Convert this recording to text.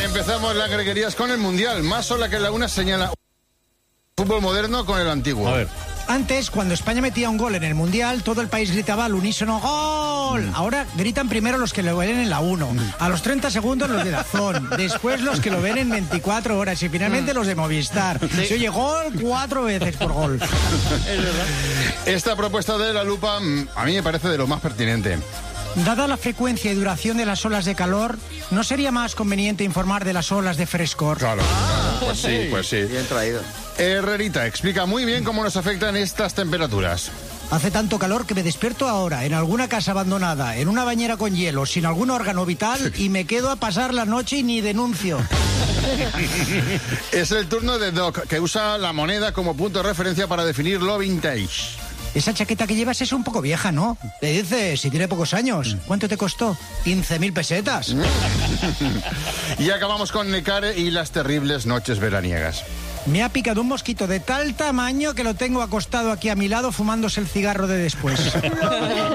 Empezamos las greguerías con el Mundial. Más sola que la una señala fútbol moderno con el antiguo. A ver. Antes, cuando España metía un gol en el Mundial, todo el país gritaba al unísono ¡Gol! Ahora gritan primero los que lo ven en la 1, a los 30 segundos los de Dazón, después los que lo ven en 24 horas y finalmente los de Movistar. Se oye gol 4 veces por gol. Es verdad. Esta propuesta de la lupa a mí me parece de lo más pertinente. Dada la frecuencia y duración de las olas de calor, ¿no sería más conveniente informar de las olas de frescor? Claro, pues sí, pues sí. Bien traído. Herrerita explica muy bien cómo nos afectan estas temperaturas. Hace tanto calor que me despierto ahora en alguna casa abandonada, en una bañera con hielo, sin algún órgano vital y me quedo a pasar la noche y ni denuncio. Es el turno de Doc, que usa la moneda como punto de referencia para definir lo vintage. Esa chaqueta que llevas es un poco vieja, ¿no? Le dices, si tiene pocos años. ¿Cuánto te costó? 15.000 pesetas. Y acabamos con Necare y las terribles noches veraniegas. Me ha picado un mosquito de tal tamaño que lo tengo acostado aquí a mi lado fumándose el cigarro de después.